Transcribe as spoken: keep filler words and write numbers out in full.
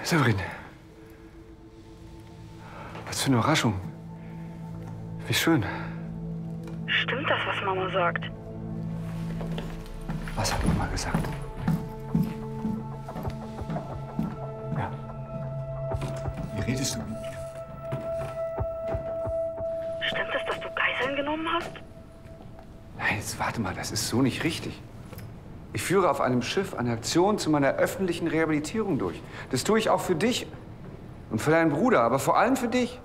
Severin. Was für eine Überraschung. Wie schön. Stimmt das, was Mama sagt? Was hat Mama gesagt? Ja. Wie redest du mit mir? Stimmt es, dass du Geiseln genommen hast? Nein, jetzt warte mal, das ist so nicht richtig. Ich führe auf einem Schiff eine Aktion zu meiner öffentlichen Rehabilitierung durch. Das tue ich auch für dich und für deinen Bruder, aber vor allem für dich.